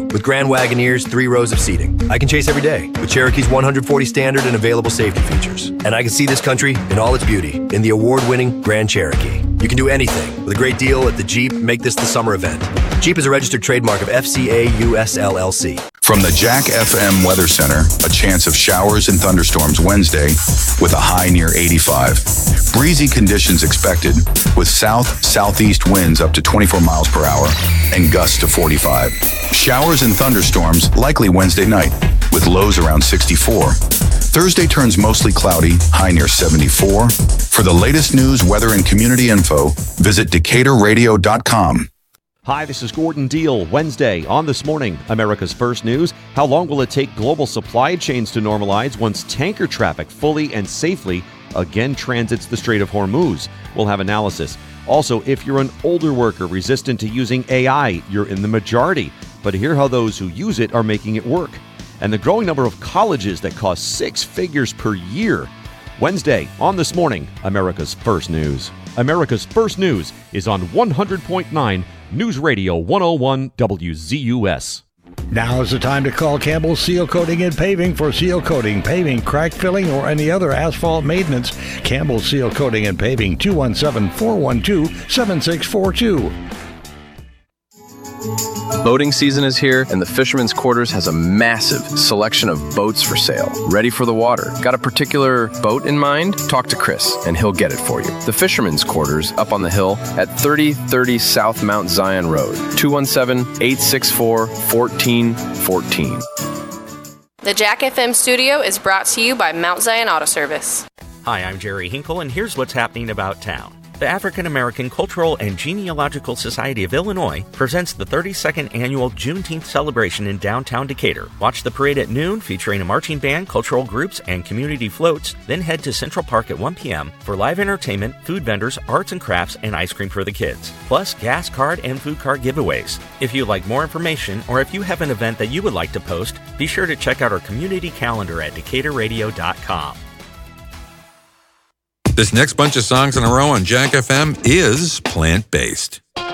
With Grand Wagoneer's 3 rows of seating, I can chase every day with Cherokee's 140 standard and available safety features. And I can see this country in all its beauty in the award-winning Grand Cherokee. You can do anything with a great deal at the Jeep Make This the Summer event. Jeep is a registered trademark of FCA US LLC. From the Jack FM Weather Center, a chance of showers and thunderstorms Wednesday with a high near 85. Breezy conditions expected with south-southeast winds up to 24 miles per hour and gusts to 45. Showers and thunderstorms likely Wednesday night with lows around 64. Thursday turns mostly cloudy, high near 74. For the latest news, weather, and community info, visit DecaturRadio.com. Hi, this is Gordon Deal. Wednesday on This Morning, America's First News. How long will it take global supply chains to normalize once tanker traffic fully and safely again transits the Strait of Hormuz? We'll have analysis. Also, if you're an older worker resistant to using AI, you're in the majority. But hear how those who use it are making it work. And the growing number of colleges that cost 6 figures per year. Wednesday on This Morning, America's First News. America's First News is on 100.9 News Radio 101 WZUS. Now is the time to call Campbell Seal Coating and Paving for seal coating, paving, crack filling, or any other asphalt maintenance. Campbell Seal Coating and Paving, 217-412-7642. Boating season is here, and the Fisherman's Quarters has a massive selection of boats for sale, ready for the water. Got a particular boat in mind? Talk to Chris, and he'll get it for you. The Fisherman's Quarters up on the hill at 3030 South Mount Zion Road, 217-864-1414. The Jack FM studio is brought to you by Mount Zion Auto Service. Hi, I'm Jerry Hinkle, and here's what's happening about town. The African American Cultural and Genealogical Society of Illinois presents the 32nd annual Juneteenth celebration in downtown Decatur. Watch the parade at noon featuring a marching band, cultural groups, and community floats, then head to Central Park at 1 p.m. for live entertainment, food vendors, arts and crafts, and ice cream for the kids, plus gas card and food card giveaways. If you'd like more information, or if you have an event that you would like to post, be sure to check out our community calendar at DecaturRadio.com. This next bunch of songs in a row on Jack FM is plant-based.